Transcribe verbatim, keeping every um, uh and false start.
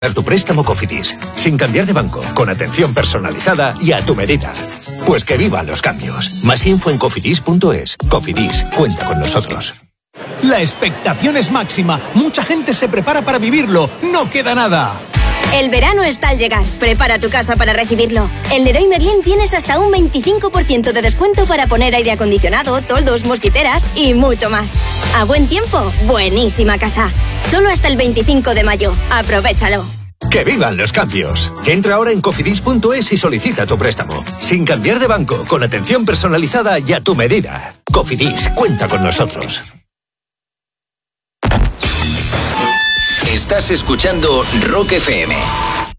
Tu préstamo Cofidis, sin cambiar de banco, con atención personalizada y a tu medida. Pues que vivan los cambios. Más info en cofidis punto es. Cofidis, cuenta con nosotros. La expectación es máxima. Mucha gente se prepara para vivirlo. No queda nada. El verano está al llegar. Prepara tu casa para recibirlo. En Leroy Merlin tienes hasta un veinticinco por ciento de descuento para poner aire acondicionado, toldos, mosquiteras y mucho más. A buen tiempo, buenísima casa. Solo hasta el veinticinco de mayo. Aprovéchalo. ¡Que vivan los cambios! Entra ahora en cofidis punto es y solicita tu préstamo. Sin cambiar de banco, con atención personalizada y a tu medida. Cofidis, cuenta con nosotros. Estás escuchando Rock F M.